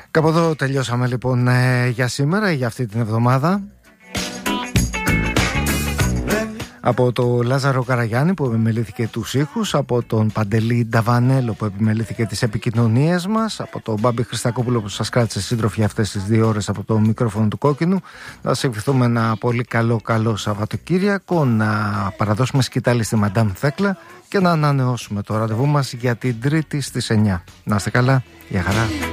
Κάπου εδώ τελειώσαμε λοιπόν για σήμερα, για αυτή την εβδομάδα. Από τον Λάζαρο Καραγιάννη που επιμελήθηκε τους ήχους, από τον Παντελή Νταβανέλο που επιμελήθηκε τις επικοινωνίες μας, από τον Μπάμπη Χριστακόπουλο που σας κράτησε σύντροφοι αυτές τις 2 ώρες από το μικρόφωνο του Κόκκινου. Να σας ευχηθούμε ένα πολύ καλό Σαββατοκύριακο, να παραδώσουμε σκητάλη στη Μαντάμ Θέκλα και να ανανεώσουμε το ραντεβού μας για την Τρίτη στις 9. Να είστε καλά, γεια χαρά.